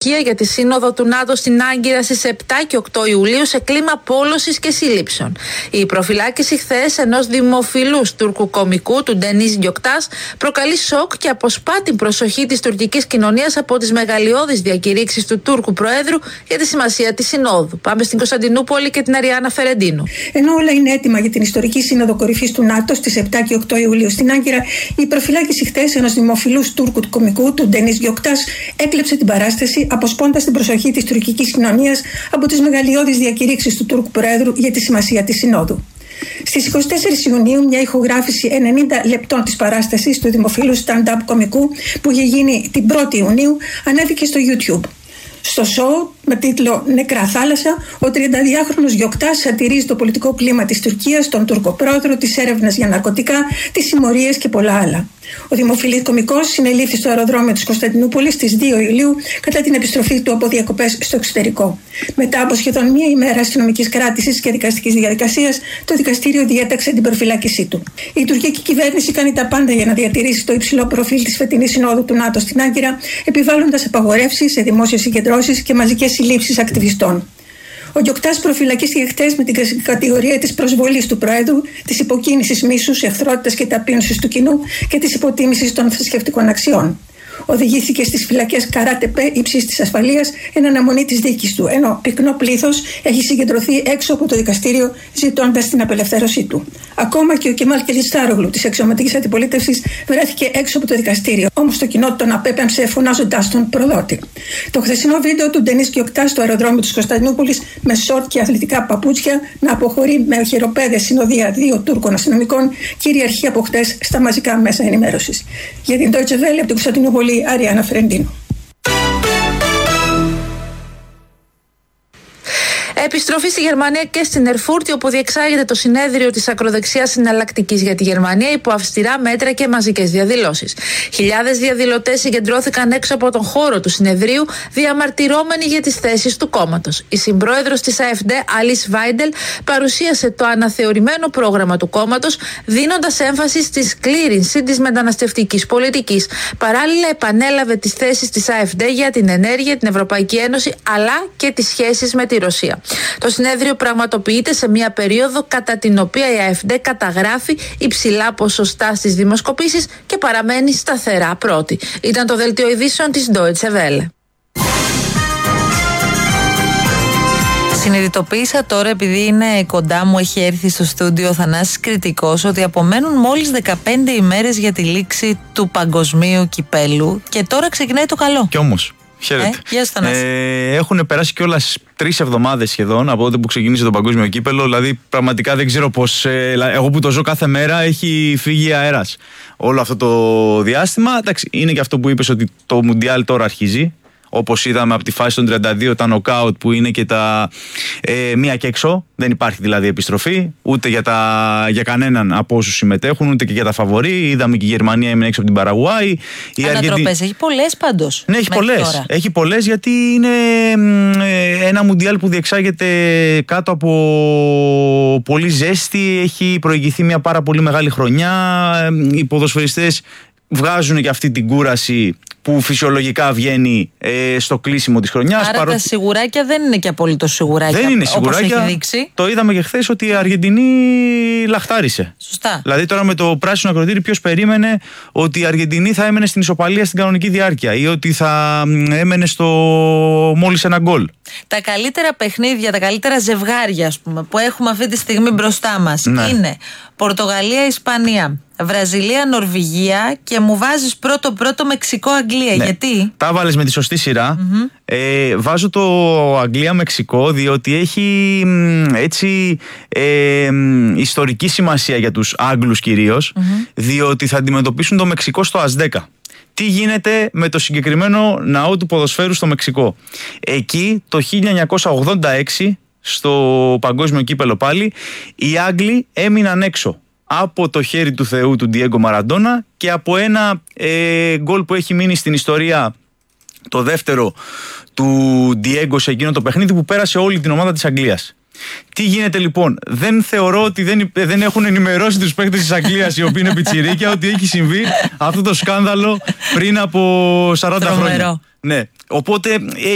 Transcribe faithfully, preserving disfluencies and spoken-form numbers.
στοιχεία για τη Σύνοδο του ΝΑΤΟ στην Άγκυρα στις επτά και οκτώ Ιουλίου σε κλίμα πόλωσης και συλλήψεων. Η προφυλάκηση χθες ενός δημοφιλούς Τούρκου κομικού, του Ντενίζ Γκιοκτάς, προκαλεί σοκ και αποσπά την προσοχή της τουρκικής κοινωνίας από τις μεγαλειώδεις διακηρύξεις του Τούρκου Προέδρου για τη σημασία της Συνόδου. Πάμε στην Κωνσταντινούπολη και την Αριάννα Φερεντίνου. Ενώ όλα είναι έτοιμα για την ιστορική Σύνοδο Κορυφής του ΝΑΤΟ στις επτά και οκτώ Ιουλίου στην Άγκυρα, η προφυλάκηση χθες ενός δημοφιλούς Τούρκου κομικού, του Ντενίζ Γκιοκτάς, έκλεψε την παράσταση, αποσπώντας την προσοχή της τουρκικής κοινωνίας από τις μεγαλειώδεις διακηρύξεις του Τούρκου Προέδρου για τη σημασία της Συνόδου. Στις εικοστή τέταρτη Ιουνίου, μια ηχογράφηση ενενήντα λεπτών της παράστασης του δημοφιλού stand-up κομικού που είχε γίνει την πρώτη Ιουνίου ανέβηκε στο YouTube. Στο σοου με τίτλο «Νεκρά θάλασσα», ο τριανταδυάχρονος Γκιοκτάς σατυρίζει το πολιτικό κλίμα της Τουρκίας, τον Τούρκο πρόεδρο, τις έρευνες για ναρκωτικά, τις συμμορίες και πολλά άλλα. Ο δημοφιλής κωμικός συνελήφθη στο αεροδρόμιο της Κωνσταντινούπολης στις δύο Ιουλίου κατά την επιστροφή του από διακοπές στο εξωτερικό. Μετά από σχεδόν μία ημέρα αστυνομικής κράτησης και δικαστικής διαδικασίας, το δικαστήριο διέταξε την προφυλάκησή του. Η τουρκική κυβέρνηση κάνει τα πάντα για να διατηρήσει το υψηλό προφίλ της φετινής Συνόδου του ΝΑΤΟ στην Άγκυρα, επιβάλλοντας απαγορεύσεις σε δημόσιες συγκεντρώσεις και μαζικές συλλήψεις ακτιβιστών. Ο Γκιοκτάς προφυλακίστηκε χτες με την κατηγορία της προσβολής του Προέδρου, της υποκίνησης μίσους, εχθρότητας και ταπείνωσης του κοινού και της υποτίμησης των θρησκευτικών αξιών. Οδηγήθηκε στις φυλακές Καράτεπε υψής της ασφαλείας εν αναμονή της δίκης του, ενώ πυκνό πλήθος έχει συγκεντρωθεί έξω από το δικαστήριο ζητώντας την απελευθέρωσή του. Ακόμα και ο Κεμάλ Κελιστάρογλου της αξιωματικής αντιπολίτευσης βρέθηκε έξω από το δικαστήριο, όμως το κοινό τον απέπεμψε φωνάζοντάς τον προδότη. Το χθεσινό βίντεο του Ντενίζ Γκιοκτά στο αεροδρόμιο της Κωνσταντινούπολης με σόρτ και αθλητικά παπούτσια να αποχωρεί με οχυροπέδες συνοδεία δύο Τούρκων αστυνομικών κυριαρχεί από χτες στα μαζικά μέσα ενημέρωσης. Για την Deutsche Welle από την Κωνσταντινούπολη, Αριάννα Φερεντίνου. Επιστροφή στη Γερμανία και στην Ερφούρτη, όπου διεξάγεται το συνέδριο της ακροδεξιάς συναλλακτικής για τη Γερμανία υπό αυστηρά μέτρα και μαζικές διαδηλώσεις. Χιλιάδες διαδηλωτές συγκεντρώθηκαν έξω από τον χώρο του συνεδρίου, διαμαρτυρώμενοι για τις θέσεις του κόμματος. Η συμπρόεδρος της AfD, Alice Weidel, παρουσίασε το αναθεωρημένο πρόγραμμα του κόμματος, δίνοντας έμφαση στη σκλήρυνση της μεταναστευτικής πολιτικής. Παράλληλα, επανέλαβε τις θέσεις της AfD για την ενέργεια, την Ευρωπαϊκή Ένωση αλλά και τις σχέσεις με τη Ρωσία. Το συνέδριο πραγματοποιείται σε μια περίοδο κατά την οποία η AfD καταγράφει υψηλά ποσοστά στις δημοσκοπήσεις και παραμένει σταθερά πρώτη. Ήταν το δελτίο ειδήσεων της Deutsche Welle. Συνειδητοποίησα τώρα, επειδή είναι κοντά μου, έχει έρθει στο στούντιο ο Θανάσης Κρητικός, ότι απομένουν μόλις δεκαπέντε ημέρες για τη λήξη του παγκοσμίου κυπέλου και τώρα ξεκινάει το καλό. Κι όμως. Χαίρετε. Ε, ε, έχουν περάσει κιόλας τρεις εβδομάδες σχεδόν από τότε που ξεκίνησε το παγκόσμιο κύπελο. Δηλαδή, πραγματικά δεν ξέρω πώς. Ε, εγώ που το ζω κάθε μέρα, έχει φύγει αέρας όλο αυτό το διάστημα. Εντάξει, είναι και αυτό που είπες, ότι το Μουντιάλ τώρα αρχίζει. Όπως είδαμε από τη φάση των τριάντα δύο, τα νοκάουτ που είναι και τα ε, μία και έξω. Δεν υπάρχει δηλαδή επιστροφή ούτε για, τα, για κανέναν από όσους συμμετέχουν, ούτε και για τα φαβορί. Είδαμε και η Γερμανία έμεινε έξω από την Παραγουάη. Ανατροπές, Αργεντι... έχει πολλές πάντως. Ναι, έχει πολλές. Έχει πολλές, γιατί είναι ε, ένα Μουντιάλ που διεξάγεται κάτω από πολύ ζέστη. Έχει προηγηθεί μια πάρα πολύ μεγάλη χρονιά. Οι ποδοσφαιριστές βγάζουν και αυτή την κούραση που φυσιολογικά βγαίνει ε, στο κλείσιμο της χρονιάς. Άρα παρότι... τα σιγουράκια δεν είναι και απόλυτο σιγουράκια. Δεν είναι σιγουράκια. Έχει δείξει. Το είδαμε και χθες ότι η Αργεντινή λαχτάρισε. Σωστά. Δηλαδή τώρα με το πράσινο ακροτήρι, ποιος περίμενε ότι η Αργεντινή θα έμενε στην ισοπαλία στην κανονική διάρκεια ή ότι θα έμενε στο μόλις ένα γκολ. Τα καλύτερα παιχνίδια, τα καλύτερα ζευγάρια, ας πούμε, που έχουμε αυτή τη στιγμή μπροστά μας, ναι, είναι Πορτογαλία-Ισπανία, Βραζιλία-Νορβηγία και μου βάζεις πρώτο-πρώτο Μεξικό-Αγγλία. Ναι. Γιατί? Τα βάλες με τη σωστή σειρά. Mm-hmm. Ε, βάζω το Αγγλία-Μεξικό διότι έχει έτσι ε, ιστορική σημασία για τους Άγγλους κυρίως, mm-hmm, διότι θα αντιμετωπίσουν το Μεξικό στο Ασδέκα. Τι γίνεται με το συγκεκριμένο ναό του ποδοσφαίρου στο Μεξικό? Εκεί το χίλια εννιακόσια ογδόντα έξι, στο παγκόσμιο κύπελο πάλι, οι Άγγλοι έμειναν έξω από το χέρι του Θεού του Ντιέγκο Μαραντόνα και από ένα ε, γκολ που έχει μείνει στην ιστορία, το δεύτερο του Ντιέγκο σε εκείνο το παιχνίδι, που πέρασε όλη την ομάδα της Αγγλίας. Τι γίνεται λοιπόν? Δεν θεωρώ ότι δεν, δεν έχουν ενημερώσει τους παίκτες της Αγγλίας, οι οποίοι είναι πιτσιρίκια, ότι έχει συμβεί αυτό το σκάνδαλο πριν από σαράντα χρόνια. Ναι. Οπότε